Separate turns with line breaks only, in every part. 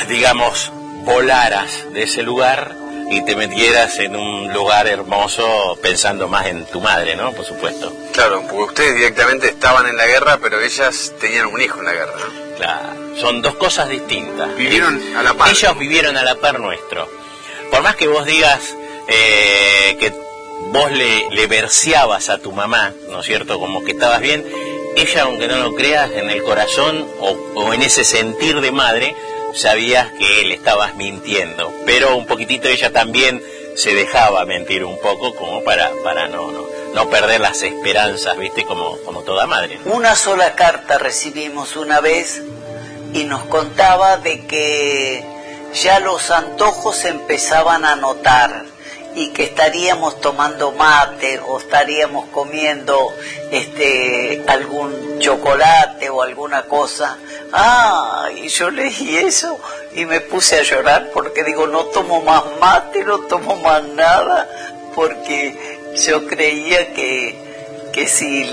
digamos, volaras de ese lugar y te metieras en un lugar hermoso pensando más en tu madre, ¿no? Por supuesto.
Claro, porque ustedes directamente estaban en la guerra, pero ellas tenían un hijo en la guerra.
Claro, son dos cosas distintas.
Vivieron a la par.
Ellos vivieron a la par nuestro. Por más que vos digas que vos le verseabas a tu mamá, ¿no es cierto? Como que estabas bien, ella, aunque no lo creas, en el corazón o en ese sentir de madre, sabías que le estabas mintiendo, pero un poquitito ella también se dejaba mentir un poco como para no perder las esperanzas, ¿viste? Como toda madre, ¿no?
Una sola carta recibimos una vez y nos contaba de que ya los antojos empezaban a notar y que estaríamos tomando mate o estaríamos comiendo algún chocolate o alguna cosa. Y yo leí eso y me puse a llorar porque digo, no tomo más mate, no tomo más nada, porque yo creía que si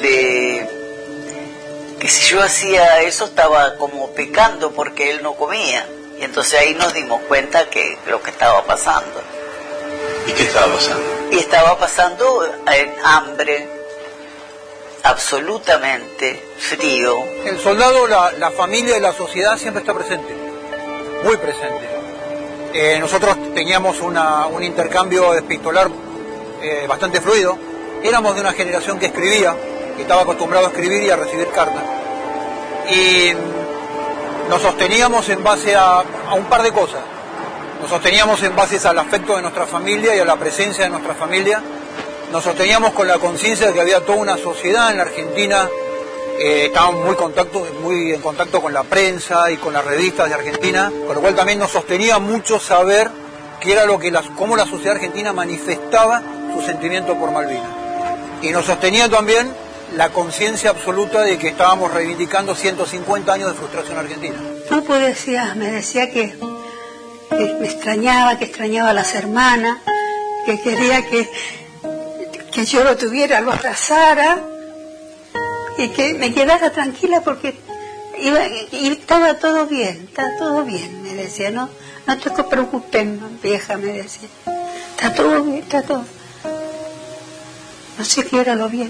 yo hacía eso estaba como pecando porque él no comía. Y entonces ahí nos dimos cuenta que lo que estaba pasando.
¿Y qué estaba pasando?
Y estaba pasando hambre, absolutamente frío.
El soldado, la familia y la sociedad siempre está presente, muy presente. Nosotros teníamos un intercambio epistolar bastante fluido. Éramos de una generación que escribía, que estaba acostumbrado a escribir y a recibir cartas. Y nos sosteníamos en base a un par de cosas. Nos sosteníamos en base al afecto de nuestra familia y a la presencia de nuestra familia. Nos sosteníamos con la conciencia de que había toda una sociedad en la Argentina. Estábamos muy en contacto con la prensa y con las revistas de Argentina, con lo cual también nos sostenía mucho saber qué era cómo la sociedad argentina manifestaba su sentimiento por Malvinas. Y nos sostenía también la conciencia absoluta de que estábamos reivindicando 150 años de frustración argentina.
No, pues me decía que me extrañaba, que extrañaba a las hermanas, que quería que yo lo tuviera, lo abrazara y que me quedara tranquila porque estaba todo bien, me decía, no te preocupes, vieja, me decía, está todo bien, está todo. No sé qué era lo bien,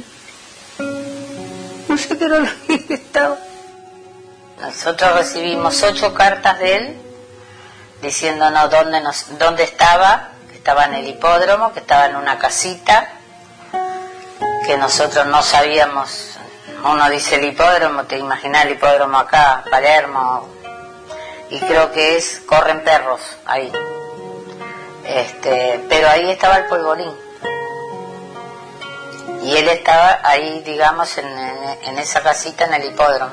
no sé qué era lo bien que estaba.
Nosotros recibimos 8 cartas de él diciéndonos dónde estaba, que estaba en el hipódromo, que estaba en una casita, que nosotros no sabíamos. Uno dice el hipódromo, te imaginas el hipódromo acá, Palermo, y creo que corren perros ahí. Pero ahí estaba el polvorín. Y él estaba ahí, digamos, en esa casita en el hipódromo.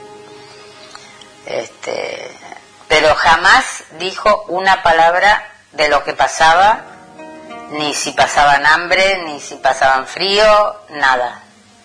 Pero jamás dijo una palabra de lo que pasaba, ni si pasaban hambre, ni si pasaban frío, nada.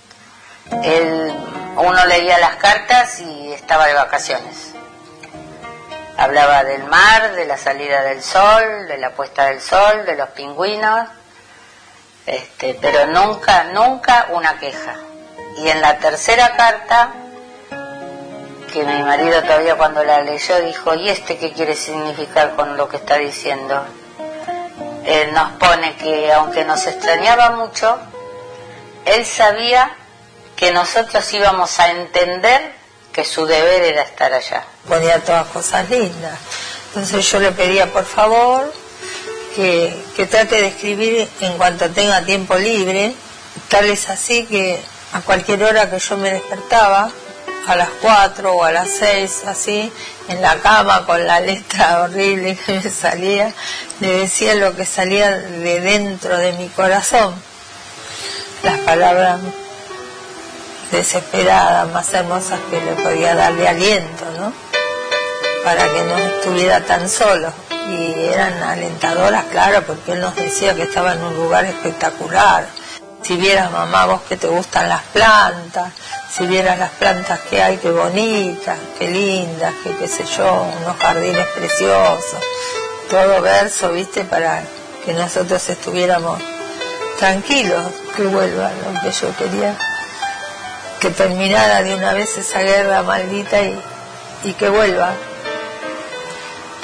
Uno leía las cartas y estaba de vacaciones. Hablaba del mar, de la salida del sol, de la puesta del sol, de los pingüinos, pero nunca una queja. Y en la tercera carta, que mi marido todavía cuando la leyó dijo, ¿y qué quiere significar con lo que está diciendo? Él nos pone que aunque nos extrañaba mucho, él sabía que nosotros íbamos a entender que su deber era estar allá.
Ponía todas cosas lindas. Entonces yo le pedía por favor que trate de escribir en cuanto tenga tiempo libre. Tal es así que a cualquier hora que yo me despertaba, a las 4 o a las 6, así, en la cama con la letra horrible que me salía, le decía lo que salía de dentro de mi corazón. Las palabras desesperadas, más hermosas que le podía darle aliento, ¿no? Para que no estuviera tan solo. Y eran alentadoras, claro, porque él nos decía que estaba en un lugar espectacular. Si vieras, mamá, vos que te gustan las plantas, si vieras las plantas que hay, qué bonitas, qué lindas, que qué sé yo, unos jardines preciosos. Todo verso, ¿viste? Para que nosotros estuviéramos tranquilos, que vuelva lo que yo quería. Que terminara de una vez esa guerra maldita y que vuelva.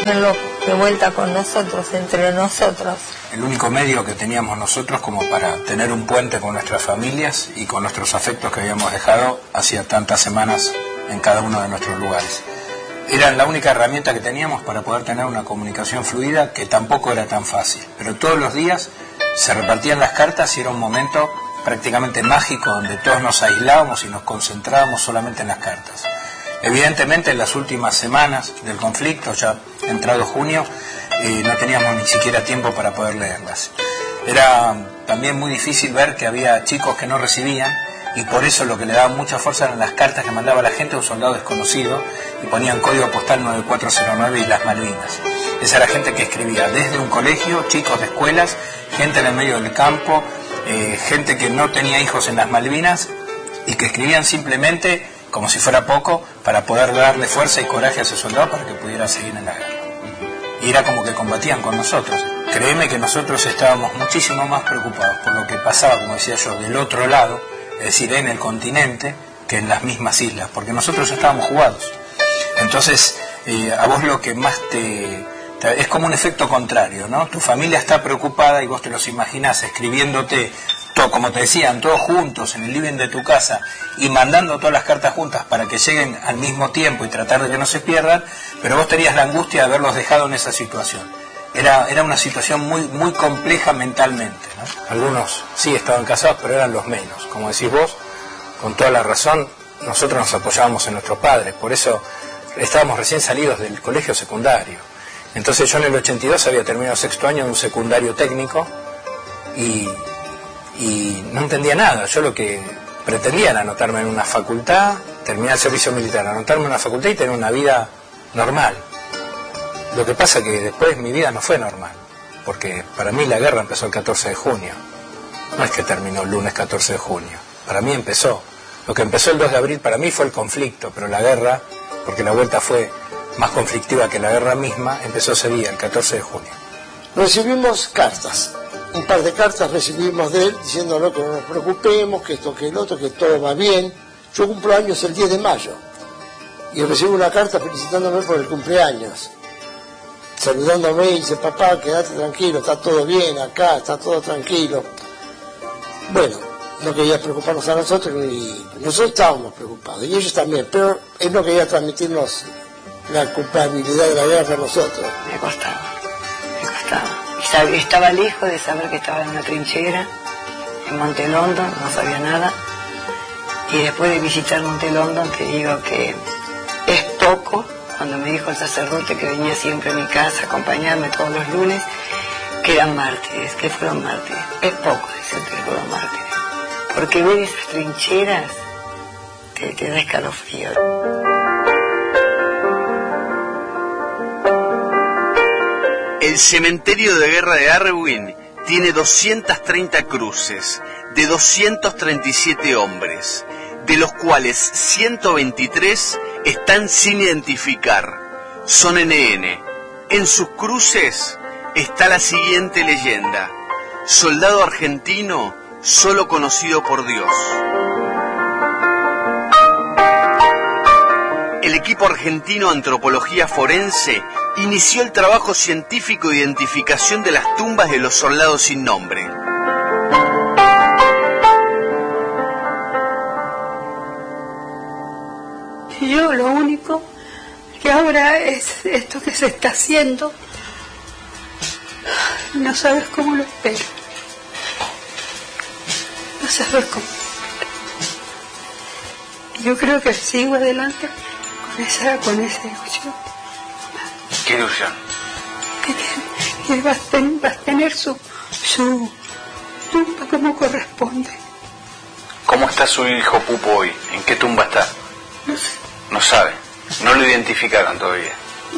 tenerlo de vuelta con nosotros, entre nosotros.
El único medio que teníamos nosotros como para tener un puente con nuestras familias y con nuestros afectos que habíamos dejado hacía tantas semanas en cada uno de nuestros lugares. Era la única herramienta que teníamos para poder tener una comunicación fluida, que tampoco era tan fácil. Pero todos los días se repartían las cartas y era un momento prácticamente mágico donde todos nos aislábamos y nos concentrábamos solamente en las cartas. Evidentemente en las últimas semanas del conflicto, ya entrado junio, no teníamos ni siquiera tiempo para poder leerlas. Era también muy difícil ver que había chicos que no recibían, y por eso lo que le daba mucha fuerza eran las cartas que mandaba la gente a un soldado desconocido y ponían código postal 9409 y las Malvinas. Esa era gente que escribía desde un colegio, chicos de escuelas, gente en el medio del campo, gente que no tenía hijos en las Malvinas y que escribían simplemente, como si fuera poco, para poder darle fuerza y coraje a ese soldado para que pudiera seguir en la guerra. Y era como que combatían con nosotros. Créeme que nosotros estábamos muchísimo más preocupados por lo que pasaba, como decía yo, del otro lado, es decir, en el continente, que en las mismas islas, porque nosotros estábamos jugados. Entonces, a vos lo que más es como un efecto contrario, ¿no? Tu familia está preocupada y vos te los imaginás escribiéndote, todo, como te decían, todos juntos en el living de tu casa y mandando todas las cartas juntas para que lleguen al mismo tiempo y tratar de que no se pierdan, pero vos tenías la angustia de haberlos dejado en esa situación. Era una situación muy compleja mentalmente, ¿no? Algunos sí estaban casados, pero eran los menos. Como decís vos, con toda la razón, nosotros nos apoyábamos en nuestros padres, por eso estábamos recién salidos del colegio secundario. Entonces yo en el 82 había terminado sexto año de un secundario técnico y no entendía nada. Yo lo que pretendía era anotarme en una facultad, terminar el servicio militar, anotarme en una facultad y tener una vida normal. Lo que pasa que después mi vida no fue normal, porque para mí la guerra empezó el 14 de junio. No es que terminó el lunes 14 de junio. Para mí empezó. Lo que empezó el 2 de abril para mí fue el conflicto, pero la guerra, porque la vuelta fue más conflictiva que la guerra misma, empezó ese día, el 14 de junio.
Recibimos cartas. Un par de cartas recibimos de él diciéndonos que no nos preocupemos, que esto, que el otro, que todo va bien. Yo cumplo años el 10 de mayo y recibo una carta felicitándome por el cumpleaños, saludándome y dice: papá, quédate tranquilo, está todo bien acá, está todo tranquilo. Bueno, no quería preocuparnos a nosotros y nosotros estábamos preocupados y ellos también, pero él no quería transmitirnos la culpabilidad de la guerra a nosotros.
Me costaba. Estaba lejos de saber que estaba en una trinchera en Monte London, no sabía nada. Y después de visitar Monte London, te digo que es poco, cuando me dijo el sacerdote que venía siempre a mi casa a acompañarme todos los lunes, que eran mártires, que fueron mártires. Es poco decir que fueron mártires, porque ver esas trincheras te da escalofrío.
El cementerio de guerra de Arwin tiene 230 cruces de 237 hombres, de los cuales 123 están sin identificar. Son NN. En sus cruces está la siguiente leyenda: soldado argentino solo conocido por Dios. El equipo argentino Antropología Forense inició el trabajo científico de identificación de las tumbas de los soldados sin nombre.
Yo lo único que ahora es esto que se está haciendo, no sabes cómo lo espero. No sabes cómo. Yo creo que sigo adelante con esa ilusión.
¿Qué ilusión?
Que vas a tener su tumba como corresponde.
¿Cómo está su hijo Pupo hoy? ¿En qué tumba está?
No sé.
No sabe. No lo identificaron todavía.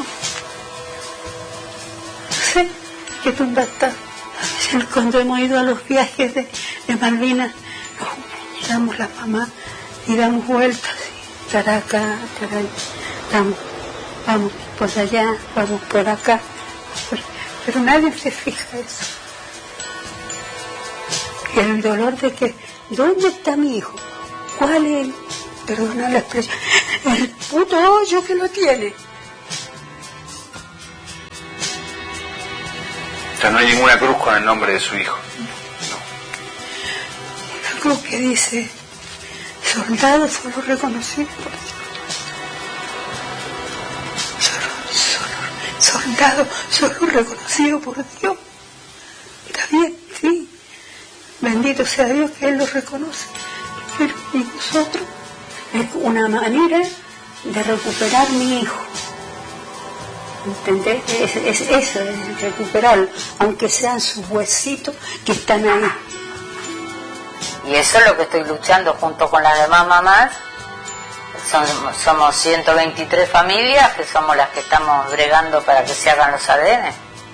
No sé qué tumba está. Cuando hemos ido a los viajes de Malvinas, damos la mamá y damos vueltas. Estará acá, estará allá. Vamos por allá, vamos por acá. Pero nadie se fija eso. Y el dolor de que, ¿dónde está mi hijo? ¿Cuál es él? Perdona la expresión. El puto hoyo que lo tiene.
O sea, no hay ninguna cruz con el nombre de su hijo.
Una cruz que dice, soldado solo reconocido por Dios. Soldado solo reconocido por Dios. Está bien, sí. Bendito sea Dios que Él lo reconoce. Pero y nosotros es una manera de recuperar mi hijo. ¿Entendés? Es eso, es recuperarlo, aunque sean sus huesitos que están ahí.
Y eso es lo que estoy luchando junto con las demás mamás. Somos 123 familias que somos las que estamos bregando para que se hagan los ADN.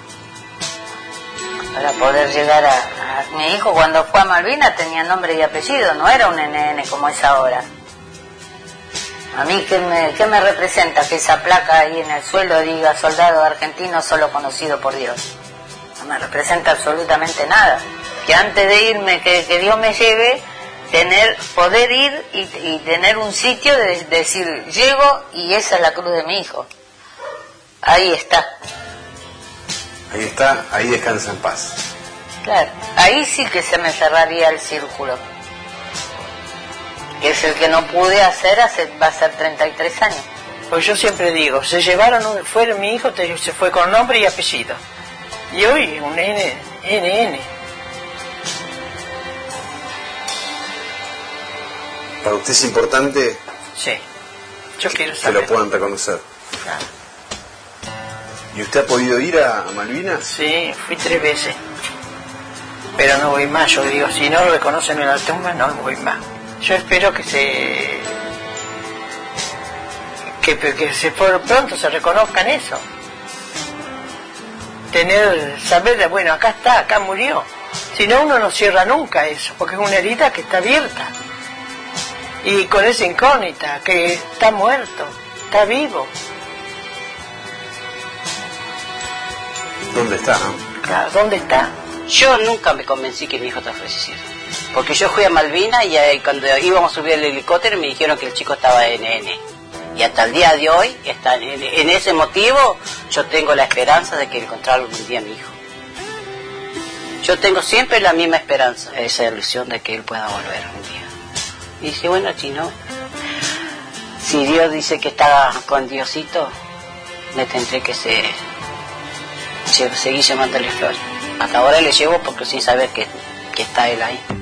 Para poder llegar a mi hijo. Cuando fue a Malvinas tenía nombre y apellido, no era un NN como es ahora. A mí, ¿qué me representa que esa placa ahí en el suelo diga soldado argentino solo conocido por Dios? No me representa absolutamente nada. Que antes de irme, que Dios me lleve, poder ir y tener un sitio de decir, llego y esa es la cruz de mi hijo. Ahí está.
Ahí está, ahí descansa en paz.
Claro, ahí sí que se me cerraría el círculo. Que es el que no pude hacer, va a ser 33 años.
Pues yo siempre digo, se llevaron, mi hijo se fue con nombre y apellido. Y hoy un NN.
¿Para usted es importante?
Sí, yo quiero
que
saber.
lo puedan reconocer.
Claro.
¿Y usted ha podido ir a Malvinas?
Sí, fui 3 veces. Pero no voy más, yo digo, si no lo reconocen en la tumba, no voy más. Yo espero que por pronto se reconozcan eso. Saber, bueno, acá está, acá murió. Si no, uno no cierra nunca eso, porque es una herida que está abierta. Y con esa incógnita, que está muerto, está vivo.
¿Dónde está, no?
Claro, ¿dónde está?
Yo nunca me convencí que mi hijo estaba fallecido. Porque yo fui a Malvinas y cuando íbamos a subir el helicóptero me dijeron que el chico estaba en NN. Y hasta el día de hoy, en ese motivo, yo tengo la esperanza de que encontrarlo un día a mi hijo. Yo tengo siempre la misma esperanza, esa ilusión de que él pueda volver un día. Y dije, bueno, chino, si Dios dice que está con Diosito, me tendré que seguir llamándole flores. Hasta ahora le llevo porque sin saber que está él ahí.